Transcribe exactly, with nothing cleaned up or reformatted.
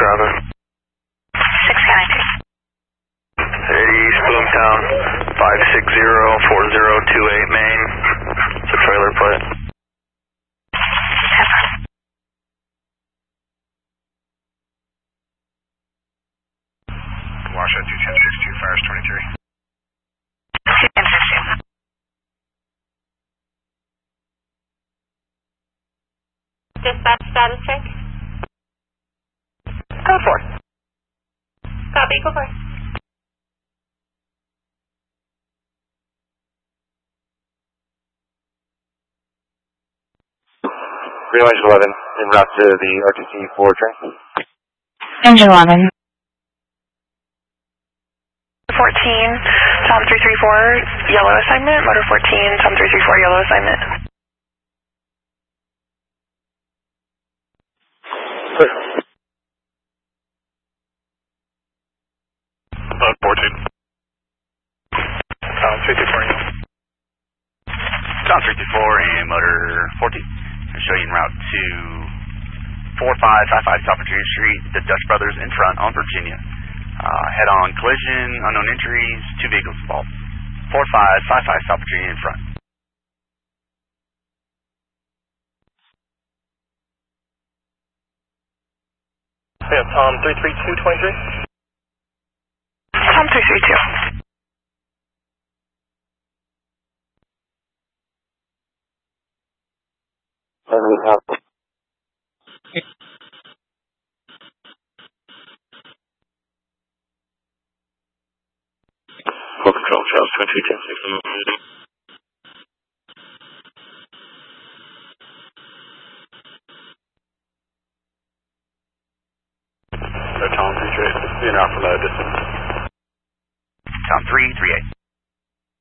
Bravo. six ninety. eighty East Boomtown, five six zero four zero two eight Main. It's a trailer plate. Washoe two ten six two, fires twenty-three. two ten six two. Dispatch status check. Code four. Copy, go for it. Range eleven, en route to the R T C four train. Engine eleven. fourteen, Tom three three four, yellow assignment. Motor fourteen, Tom three three four, yellow assignment. Clear. Mode fourteen. Tom three three four. Tom three two four and motor fourteen. I'll show you en route to four five five five South Virginia Street, the Dutch Brothers in front on Virginia. Uh, head-on collision, unknown injuries, two vehicles involved. four five five five South Virginia in front. We have Tom three three two twenty-three. Tom three three two. And we have full control, Charles twenty-three ten six. So Tom three three eight, in route from a distance. Tom three three eight.